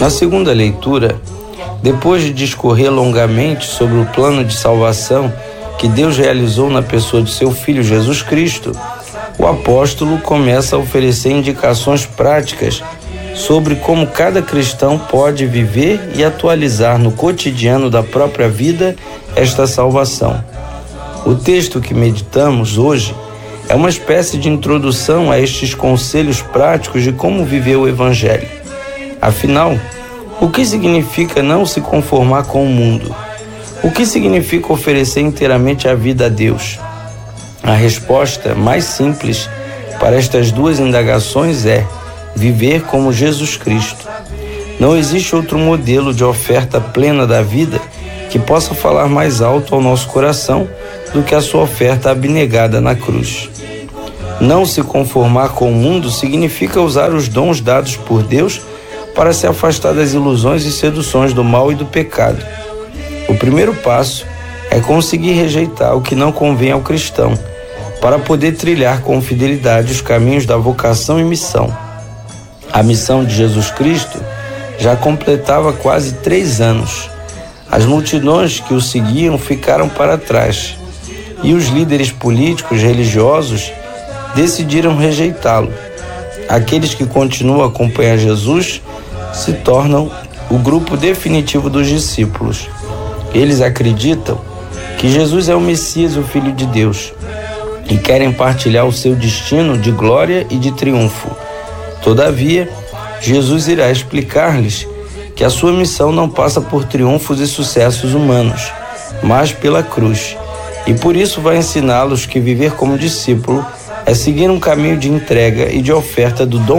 Na segunda leitura, depois de discorrer longamente sobre o plano de salvação que Deus realizou na pessoa de seu Filho Jesus Cristo, o apóstolo começa a oferecer indicações práticas sobre como cada cristão pode viver e atualizar no cotidiano da própria vida esta salvação. O texto que meditamos hoje é uma espécie de introdução a estes conselhos práticos de como viver o Evangelho. Afinal, o que significa não se conformar com o mundo? O que significa oferecer inteiramente a vida a Deus? A resposta mais simples para estas duas indagações é viver como Jesus Cristo. Não existe outro modelo de oferta plena da vida que possa falar mais alto ao nosso coração do que a sua oferta abnegada na cruz. Não se conformar com o mundo significa usar os dons dados por Deus para se afastar das ilusões e seduções do mal e do pecado. O primeiro passo é conseguir rejeitar o que não convém ao cristão, para poder trilhar com fidelidade os caminhos da vocação e missão. A missão de Jesus Cristo já completava quase 3 anos. As multidões que o seguiam ficaram para trás, e os líderes políticos religiosos decidiram rejeitá-lo. Aqueles que continuam a acompanhar Jesus se tornam o grupo definitivo dos discípulos. Eles acreditam que Jesus é o Messias, o Filho de Deus, e querem partilhar o seu destino de glória e de triunfo. Todavia, Jesus irá explicar-lhes que a sua missão não passa por triunfos e sucessos humanos, mas pela cruz. E por isso vai ensiná-los que viver como discípulo é seguir um caminho de entrega e de oferta do dom